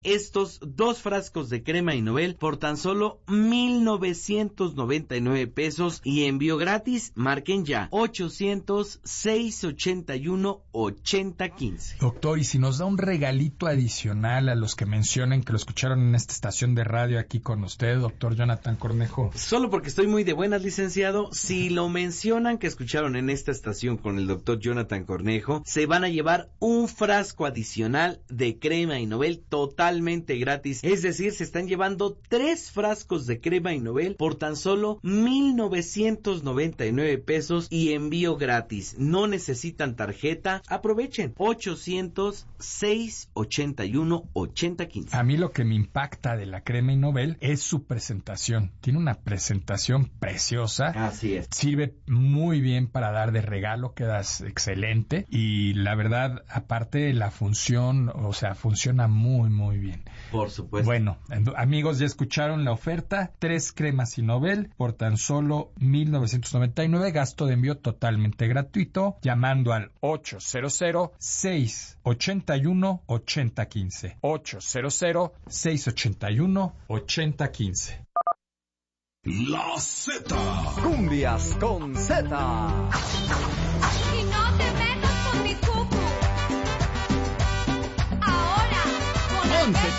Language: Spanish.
estos 2 frascos de crema Innovel por tan solo 1,999 pesos y envío gratis. Marquen ya 800-681-8015. Doctor, y si nos da un regalito adicional a los que mencionen que lo escucharon en esta estación de radio aquí con usted, doctor Jonathan Cornejo. Solo porque estoy muy de buenas, licenciado, si lo mencionan que escucharon en esta estación con el doctor Jonathan Cornejo, se van a llevar un frasco adicional de crema Innovel totalmente gratis. Es decir, se están llevando 3 frascos de crema Innovel por tan solo 1,999 pesos y envío gratis. No necesitan tarjeta. Aprovechen. 800-681-8015. A mí lo que me impacta de la crema Innovel es su presentación. Tiene una presentación preciosa. Así es. Sirve muy bien para dar de regalo, quedas excelente. Y la verdad, aparte la función, o sea, funciona muy, muy bien. Por supuesto. Bueno, amigos, ya escucharon la oferta. 3 cremas Innovel por tan solo 1,999. Gasto de envío totalmente gratuito. Llamando al 800-681-8015. 800-681-8015. La Z. Cumbias con Z. Y no te metas con mi cucu. Ahora con 11